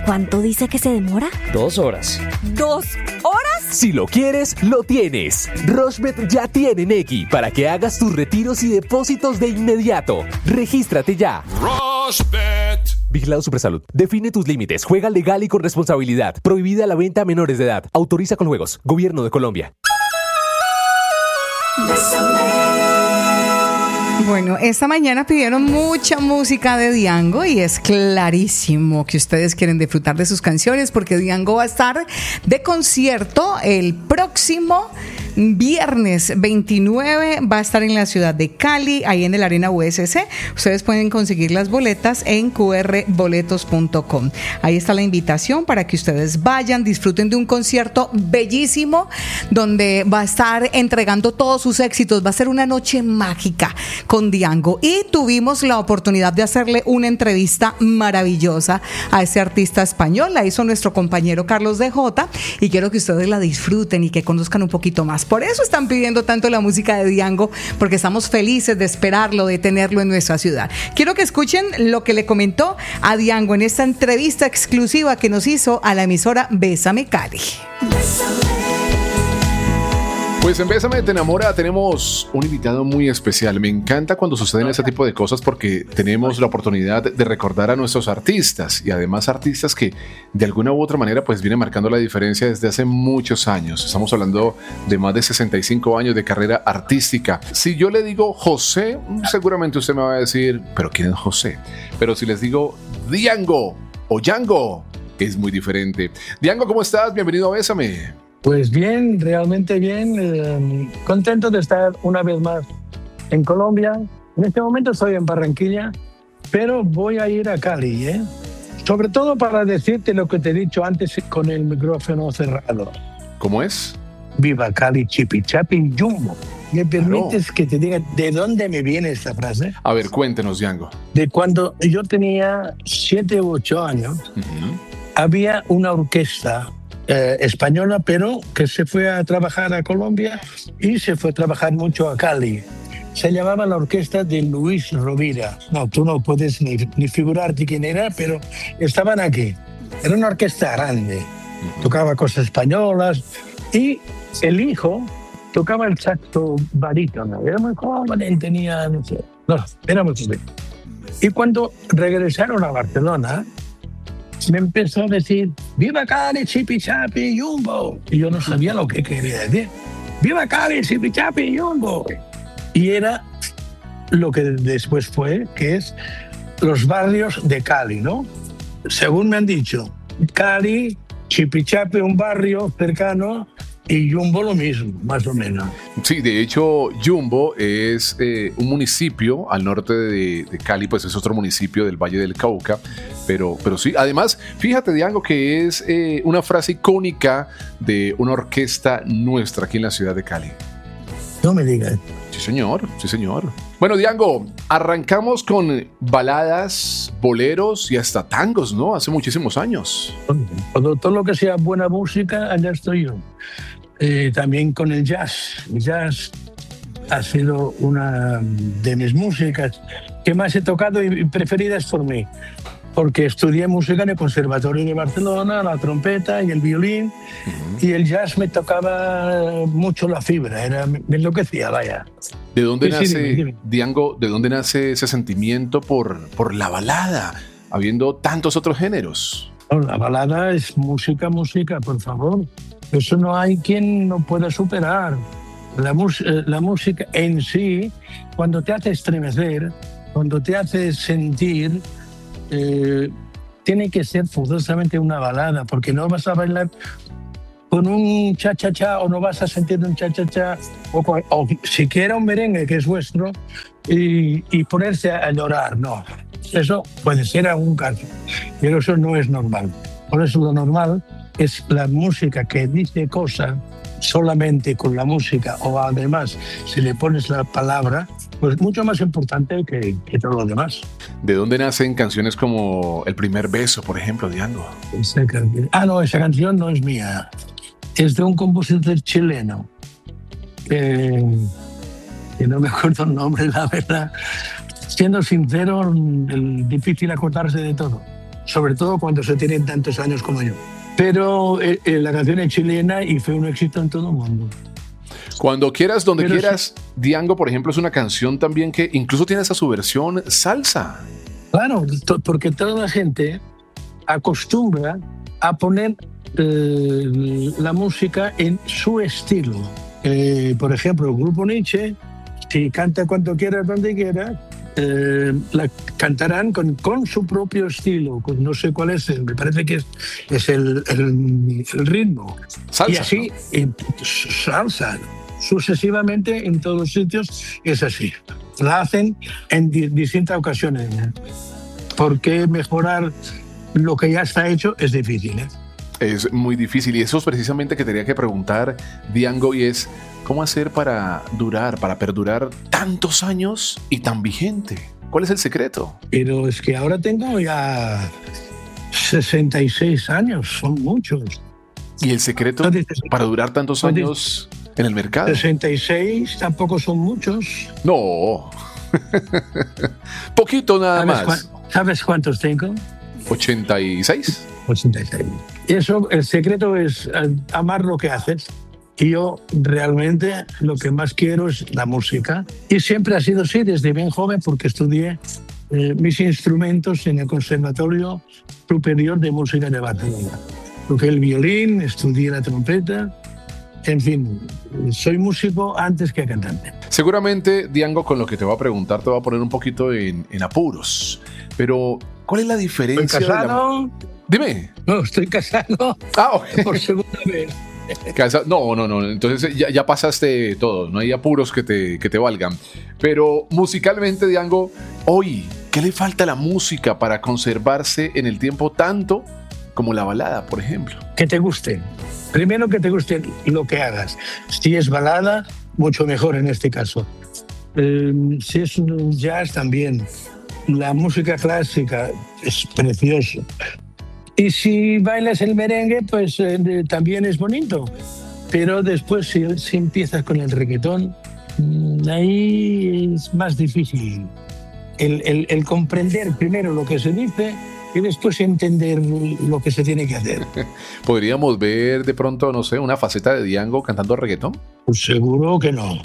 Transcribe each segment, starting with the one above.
¿Cuánto dice que se demora? 2 horas. ¿2 horas? Si lo quieres, lo tienes. Rochebet ya tiene Nequi para que hagas tus retiros y depósitos de inmediato. Regístrate ya. Rochebet. Vigilado Supersalud. Define tus límites. Juega legal y con responsabilidad. Prohibida la venta a menores de edad. Autoriza con juegos. Gobierno de Colombia. Bueno, esta mañana pidieron mucha música de Django y es clarísimo que ustedes quieren disfrutar de sus canciones porque Django va a estar de concierto el próximo viernes 29, va a estar en la ciudad de Cali, ahí en el Arena USC. Ustedes pueden conseguir las boletas en qrboletos.com. Ahí está la invitación para que ustedes vayan, disfruten de un concierto bellísimo donde va a estar entregando todos sus éxitos. Va a ser una noche mágica con Django y tuvimos la oportunidad de hacerle una entrevista maravillosa a este artista español. La hizo nuestro compañero Carlos DJ y quiero que ustedes la disfruten y que conozcan un poquito más. Por eso están pidiendo tanto la música de Django, porque estamos felices de esperarlo, de tenerlo en nuestra ciudad. Quiero que escuchen lo que le comentó a Django en esta entrevista exclusiva que nos hizo a la emisora Bésame Cali. Pues en Bésame te enamora tenemos un invitado muy especial. Me encanta cuando suceden ese tipo de cosas porque tenemos la oportunidad de recordar a nuestros artistas y además artistas que de alguna u otra manera pues vienen marcando la diferencia desde hace muchos años. Estamos hablando de más de 65 años de carrera artística. Si yo le digo José, seguramente usted me va a decir, ¿pero quién es José? Pero si les digo Django o Django, es muy diferente. Django, ¿cómo estás? Bienvenido a Bésame. Pues bien, realmente bien, contento de estar una vez más en Colombia. En este momento estoy en Barranquilla, pero voy a ir a Cali, sobre todo para decirte lo que te he dicho antes con el micrófono cerrado. ¿Cómo es? Viva Cali, Chipi Chapi, Jumbo. ¿Me permites que te diga de dónde me viene esta frase? A ver, cuéntenos, Django. De cuando yo tenía 7 u 8 años, había una orquesta española, pero que se fue a trabajar a Colombia y se fue a trabajar mucho a Cali. Se llamaba la orquesta de Luis Rovira. No, tú no puedes ni figurarte quién era, pero estaban aquí. Era una orquesta grande. Tocaba cosas españolas y el hijo tocaba el saxo barítono. Era muy joven, tenía, no sé, era muy joven. Y cuando regresaron a Barcelona, me empezó a decir, ¡viva Cali, Chipi Chapi, Jumbo! Y yo no sabía lo que quería decir. ¡Viva Cali, Chipi Chapi, Jumbo! Y era lo que después fue, que es los barrios de Cali, ¿no? Según me han dicho, Cali, Chipi Chapi, un barrio cercano, y Jumbo lo mismo, más o menos. Sí, de hecho, Jumbo es un municipio al norte de Cali, pues es otro municipio del Valle del Cauca, pero sí, además, fíjate, Django, que es una frase icónica de una orquesta nuestra aquí en la ciudad de Cali. No me digas. Sí, señor, sí, señor. Bueno, Django, arrancamos con baladas, boleros y hasta tangos, ¿no? Hace muchísimos años. Todo lo que sea buena música, allá estoy yo. También con el jazz. El jazz ha sido una de mis músicas que más he tocado y preferidas por mí. Porque estudié música en el Conservatorio de Barcelona, la trompeta y el violín, y el jazz me tocaba mucho la fibra, me enloquecía, vaya. ¿De dónde nace, dime. Django, de dónde nace ese sentimiento por la balada, habiendo tantos otros géneros? La balada es música, por favor. Eso no hay quien no pueda superar. La música en sí, cuando te hace estremecer, cuando te hace sentir, tiene que ser forzosamente una balada, porque no vas a bailar con un cha-cha-cha o no vas a sentir un cha-cha-cha o siquiera un merengue que es vuestro y ponerse a llorar, no. Eso puede ser algún caso, pero eso no es normal. Por eso lo normal es la música que dice cosas solamente con la música o además si le pones la palabra, pues mucho más importante que todo lo demás. ¿De dónde nacen canciones como El primer beso, por ejemplo, Django? No, esa canción no es mía. Es de un compositor chileno. Que no me acuerdo el nombre, la verdad. Siendo sincero, es difícil acordarse de todo. sobre todo cuando se tienen tantos años como yo. Pero la canción es chilena y fue un éxito en todo el mundo. Cuando quieras, donde Pero quieras, Diango, por ejemplo, es una canción también que incluso tiene esa su versión salsa. Claro, porque toda la gente acostumbra a poner la música en su estilo. Por ejemplo, el grupo Nietzsche, si canta cuando quiera, donde quiera, la cantarán con su propio estilo. No sé cuál es, me parece que es el ritmo. Salsa, y así, salsa. Sucesivamente en todos los sitios es así. La hacen en distintas ocasiones. Porque mejorar lo que ya está hecho es difícil. Es muy difícil y eso es precisamente que tenía que preguntar, Diango, y es ¿cómo hacer para perdurar tantos años y tan vigente? ¿Cuál es el secreto? Pero es que ahora tengo ya 66 años, son muchos. ¿Y el secreto para durar tantos años en el mercado? 66 tampoco son muchos. No, poquito nada más. ¿Sabes cuántos tengo? 86. 86. Eso, el secreto es amar lo que haces. Y yo realmente lo que más quiero es la música. Y siempre ha sido así desde bien joven porque estudié mis instrumentos en el Conservatorio Superior de Música de Barcelona. Toqué el violín, estudié la trompeta. En fin, soy músico antes que cantante. Seguramente, Diango, con lo que te voy a preguntar te va a poner un poquito en apuros. Pero, ¿cuál es la diferencia? ¿Estoy casado? Dime. No, estoy casado. Okay. Por segunda vez. No. Entonces ya pasaste todo. No hay apuros que te valgan. Pero musicalmente, Diango, hoy, ¿qué le falta a la música para conservarse en el tiempo tanto como la balada, por ejemplo? Que te guste. Primero que te guste lo que hagas. Si es balada, mucho mejor en este caso. Si es jazz, también. La música clásica es preciosa. Y si bailas el merengue, pues también es bonito. Pero después, si empiezas con el reggaetón, ahí es más difícil. El comprender primero lo que se dice y después entender lo que se tiene que hacer. ¿Podríamos ver de pronto, no sé, una faceta de Diango cantando reggaetón? Pues seguro que no.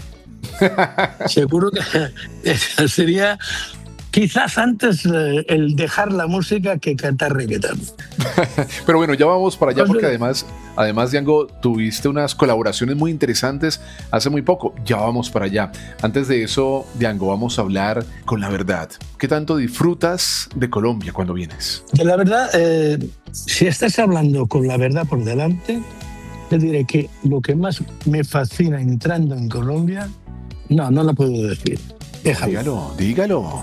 Seguro que sería quizás antes el dejar la música que cantar reggaetón. Pero bueno, ya vamos para allá porque además, Diango, tuviste unas colaboraciones muy interesantes hace muy poco. Ya vamos para allá. Antes de eso, Diango, vamos a hablar con la verdad. ¿Qué tanto disfrutas de Colombia cuando vienes? De la verdad, si estás hablando con la verdad por delante, te diré que lo que más me fascina entrando en Colombia, no la puedo decir. Déjalo. Dígalo.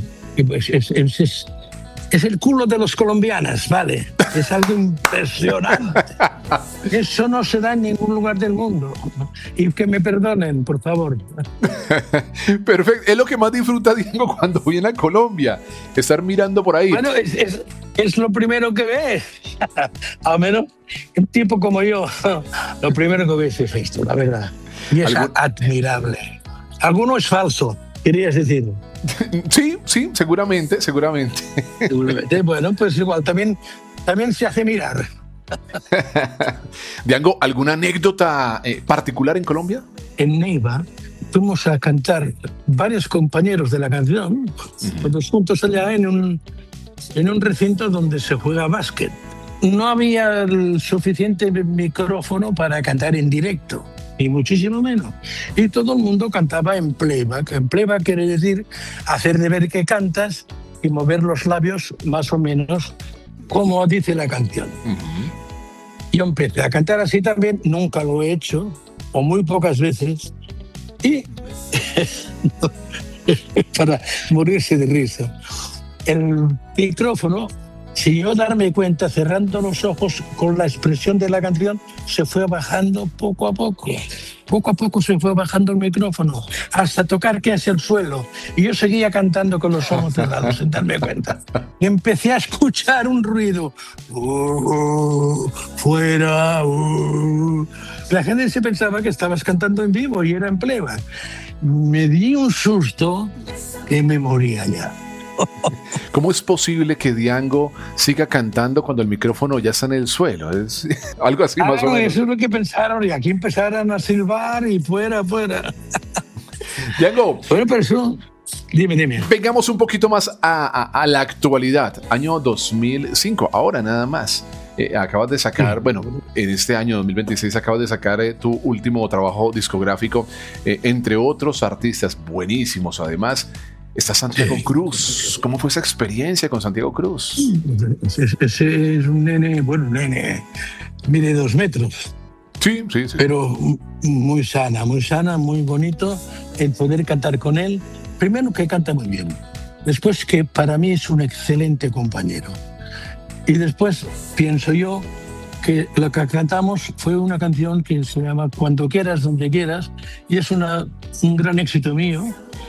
Es el culo de los colombianos, ¿vale? Es algo impresionante. Eso no se da en ningún lugar del mundo. Y que me perdonen, por favor. Perfecto. Es lo que más disfruta Diego cuando viene a Colombia. Estar mirando por ahí. Bueno, es lo primero que ves. Al menos un tipo como yo, lo primero que ves es esto, la verdad. Y es admirable. Alguno es falso, querías decir. Sí, seguramente. Bueno, pues igual, también se hace mirar. Diango, ¿alguna anécdota particular en Colombia? En Neiva fuimos a cantar varios compañeros de la canción, todos juntos allá en un recinto donde se juega básquet. No había el suficiente micrófono para cantar en directo, ni muchísimo menos. Y todo el mundo cantaba en playback. En playback quiere decir hacer de ver que cantas y mover los labios más o menos como dice la canción. Yo empecé a cantar así también, nunca lo he hecho, o muy pocas veces, y para morirse de risa. El micrófono, sin yo darme cuenta, cerrando los ojos con la expresión de la canción, se fue bajando poco a poco. Poco a poco se fue bajando el micrófono, hasta tocar casi el suelo. Y yo seguía cantando con los ojos cerrados, sin darme cuenta. Y empecé a escuchar un ruido. Fuera. La gente se pensaba que estabas cantando en vivo y era en playback. Me di un susto que me moría ya. Y ¿Cómo es posible que Diango siga cantando cuando el micrófono ya está en el suelo? Es algo así más o menos. Eso es lo que pensaron y aquí empezaron a silbar y fuera. Diango. Bueno, pero eso... Dime. Vengamos un poquito más a la actualidad. Año 2005, ahora nada más. Acabas de sacar, en este año 2026 acabas de sacar tu último trabajo discográfico, entre otros artistas buenísimos. Además, está Santiago Cruz. ¿Cómo fue esa experiencia con Santiago Cruz? Ese es un nene, mide 2 metros. Sí. Pero muy sana, muy bonito el poder cantar con él. Primero que canta muy bien, después que para mí es un excelente compañero. Y después pienso yo que lo que cantamos fue una canción que se llama Cuando quieras, donde quieras, y es un gran éxito mío.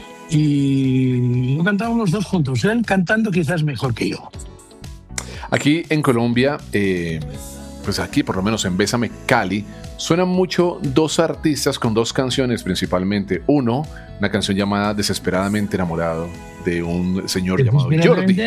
Y lo cantamos los dos juntos, él cantando quizás mejor que yo. Aquí en Colombia, pues aquí por lo menos en Bésame Cali, suenan mucho 2 artistas con 2 canciones principalmente. Uno, una canción llamada Desesperadamente Enamorado, de un señor llamado Jordi.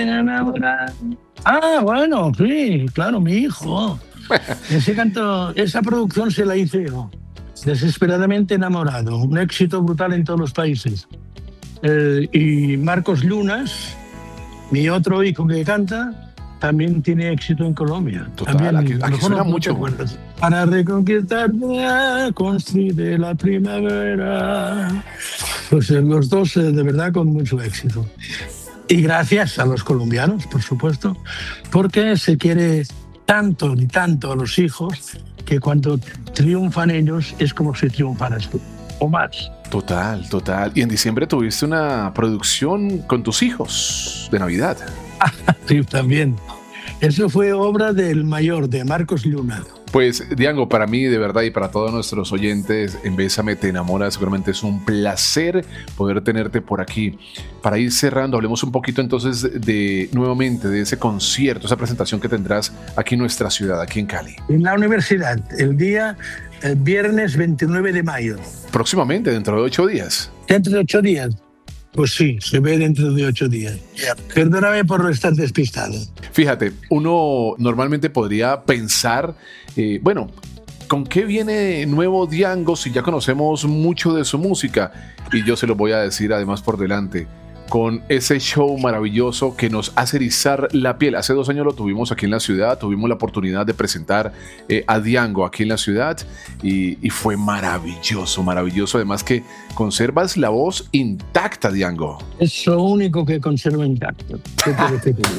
Bueno, sí, claro, mi hijo. Esa producción se la hice yo. Desesperadamente Enamorado, un éxito brutal en todos los países. Y Marcos Lunas, mi otro hijo que canta, también tiene éxito en Colombia. Total, aquí suena mucho. Para reconquistarte, construir la primavera. Pues los dos, de verdad, con mucho éxito. Y gracias a los colombianos, por supuesto, porque se quiere tanto y tanto a los hijos que cuando triunfan ellos es como si triunfaras tú, o más. Total. Y en diciembre tuviste una producción con tus hijos de Navidad. Sí, también. Eso fue obra del mayor, de Marcos Luna. Pues, Diango, para mí, de verdad, y para todos nuestros oyentes, en Bésame Te Enamora, seguramente es un placer poder tenerte por aquí. Para ir cerrando, hablemos un poquito entonces nuevamente de ese concierto, esa presentación que tendrás aquí en nuestra ciudad, aquí en Cali. En la universidad, el viernes 29 de mayo. Próximamente, dentro de 8 días. Dentro de 8 días. Pues sí, se ve dentro de 8 días. Perdóname por estar despistado. Fíjate, uno normalmente podría pensar, ¿con qué viene nuevo Diango si ya conocemos mucho de su música? Y yo se lo voy a decir además por delante, con ese show maravilloso que nos hace erizar la piel. Hace 2 años lo tuvimos aquí en la ciudad, tuvimos la oportunidad de presentar a Diango aquí en la ciudad y fue maravilloso. Además que conservas la voz intacta, Diango. Es lo único que conservo intacto. ¿Qué parece que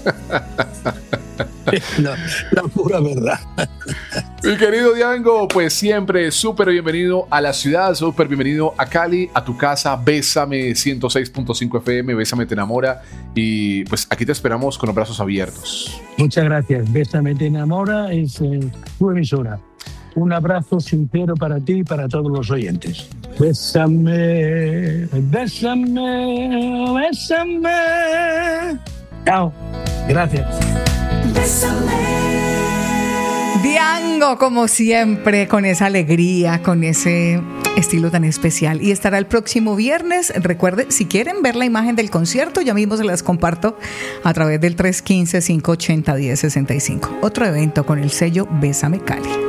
la pura verdad. Mi querido Diango, pues siempre súper bienvenido a la ciudad, súper bienvenido a Cali, a tu casa. Bésame 106.5 FM, Bésame Te Enamora, y pues aquí te esperamos con los brazos abiertos. Muchas gracias. Bésame Te Enamora es tu emisora. Un abrazo sincero para ti y para todos los oyentes. Bésame, bésame, bésame. Chao. Gracias. Diango, como siempre, con esa alegría, con ese estilo tan especial. Y estará el próximo viernes. Recuerde, si quieren ver la imagen del concierto, ya mismo se las comparto a través del 315-580-1065. Otro evento con el sello Bésame Cali.